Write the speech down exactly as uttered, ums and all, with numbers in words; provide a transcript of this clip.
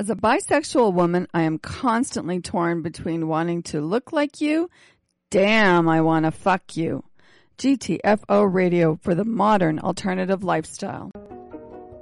As a bisexual woman, I am constantly torn between wanting to look like you. Damn, I want to fuck you. G T F O Radio for the modern alternative lifestyle.